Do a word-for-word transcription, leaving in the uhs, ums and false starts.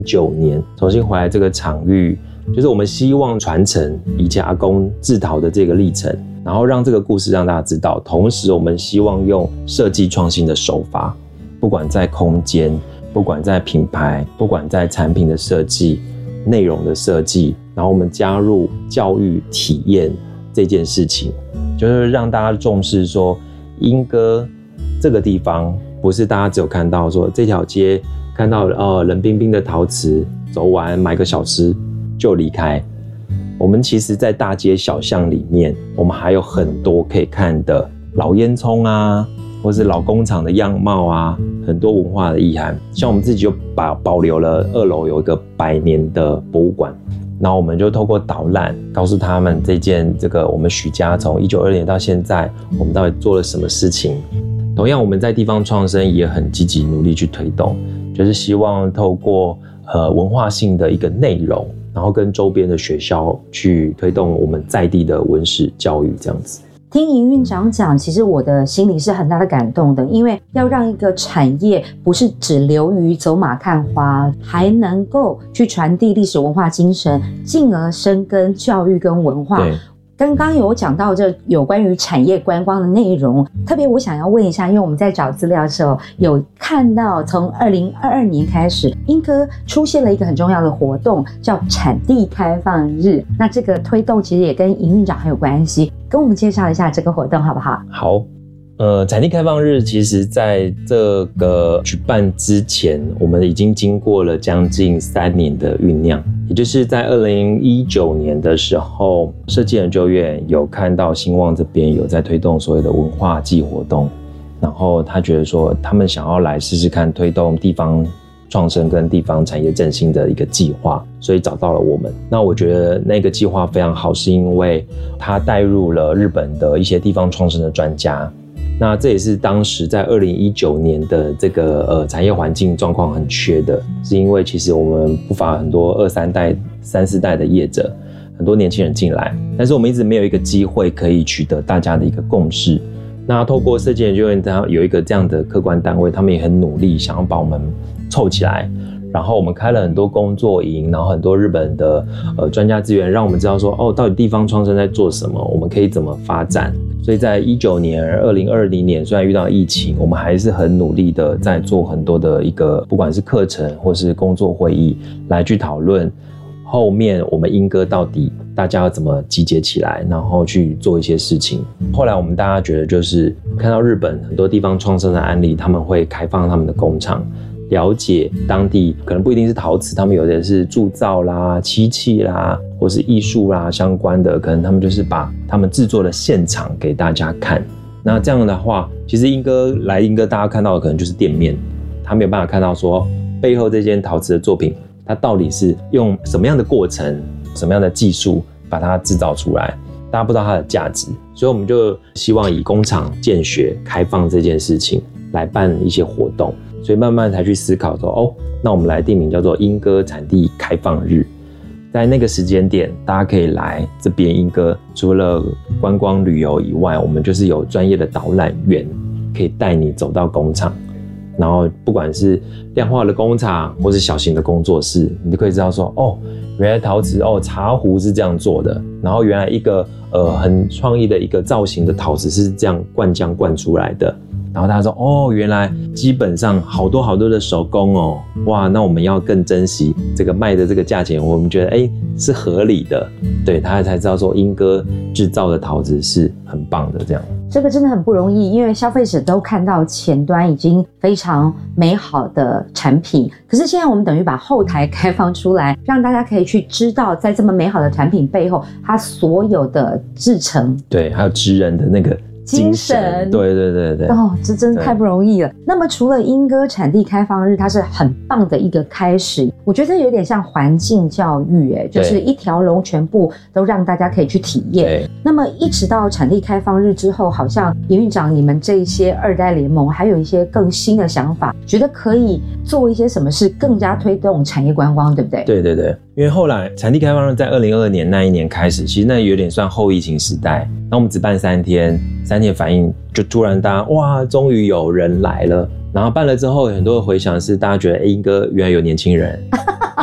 九年重新回来这个场域，就是我们希望传承以前阿公制陶的这个历程，然后让这个故事让大家知道。同时我们希望用设计创新的手法，不管在空间，不管在品牌，不管在产品的设计，内容的设计，然后我们加入教育体验这件事情，就是让大家重视说莺歌这个地方不是大家只有看到说这条街看到呃冷冰冰的陶瓷，走完买个小吃就离开。我们其实在大街小巷里面，我们还有很多可以看的老烟囱啊，或是老工厂的样貌啊，很多文化的意涵。像我们自己就把保留了二楼有一个百年的博物馆，然后我们就透过导览告诉他们这件这个我们许家从一九二零年到现在我们到底做了什么事情。同样我们在地方创生也很积极努力去推动，就是希望透过呃文化性的一个内容，然后跟周边的学校去推动我们在地的文史教育这样子。 听营运长讲，其实我的心里是很大的感动的，因为要让一个产业不是只流于走马看花，还能够去传递历史文化精神，进而深耕教育跟文化。 对， 刚刚有讲到这有关于产业观光的内容，特别我想要问一下，因为我们在找资料的时候有看到从二零二二年开始，莺歌出现了一个很重要的活动，叫产地开放日。那这个推动其实也跟营运长很有关系，跟我们介绍一下这个活动好不好？ 好，呃，产地开放日其实在这个举办之前，我们已经经过了将近三年的酝酿。也就是在二零一九年的时候，设计研究院有看到兴旺这边有在推动所谓的文化季活动，然后他觉得说他们想要来试试看推动地方创生跟地方产业振兴的一个计划，所以找到了我们。那我觉得那个计划非常好，是因为它带入了日本的一些地方创生的专家。那这也是当时在二零一九年的这个呃产业环境状况很缺的，是因为其实我们不乏很多二三代、三四代的业者，很多年轻人进来，但是我们一直没有一个机会可以取得大家的一个共识。那透过设计研究院，它有一个这样的客观单位，他们也很努力想要把我们凑起来。然后我们开了很多工作营，然后很多日本的呃专家资源，让我们知道说哦，到底地方创生在做什么，我们可以怎么发展。所以在一九年、二零二零年，虽然遇到疫情，我们还是很努力的在做很多的一个，不管是课程或是工作会议，来去讨论后面我们莺歌到底大家要怎么集结起来，然后去做一些事情。后来我们大家觉得就是看到日本很多地方创生的案例，他们会开放他们的工厂，了解当地可能不一定是陶瓷，他们有的是铸造啦、漆器啦，或是艺术啦相关的，可能他们就是把他们制作的现场给大家看。那这样的话，其实莺歌来莺歌，大家看到的可能就是店面，他没有办法看到说背后这件陶瓷的作品，它到底是用什么样的过程、什么样的技术把它制造出来，大家不知道它的价值。所以我们就希望以工厂见学、开放这件事情来办一些活动。所以慢慢才去思考说，哦，那我们来定名叫做莺歌产地开放日。在那个时间点，大家可以来这边莺歌，除了观光旅游以外，我们就是有专业的导览员，可以带你走到工厂，然后不管是量化的工厂或是小型的工作室，你就可以知道说，哦，原来陶瓷哦茶壶是这样做的，然后原来一个呃很创意的一个造型的陶瓷是这样灌浆灌出来的。然后大家说，哦，原来基本上好多好多的手工哦，哇，那我们要更珍惜这个卖的这个价钱，我们觉得哎是合理的，对，他才知道说莺歌制造的陶瓷是很棒的这样。 这个真的很不容易，因为消费者都看到前端已经非常美好的产品，可是现在我们等于把后台开放出来，让大家可以去知道在这么美好的产品背后它所有的制成， 对，还有职人的那个精神，对对对对， 哦，这真的太不容易了。那么除了莺歌产地开放日，它是很棒的一个开始，我觉得有点像环境教育，哎，就是一条龙全部都让大家可以去体验。那么一直到产地开放日之后，好像营运长你们这些二代联盟还有一些更新的想法，觉得可以做一些什么事更加推动产业观光，对不对？ 对对对，因为后来产地开放日在二零二二年那一年开始，其实那有点算后疫情时代，那我们只办三天，三天反应就突然大家哇，终于有人来了， 然后办了之后，很多的回响是大家觉得，哎，莺歌原来有年轻人。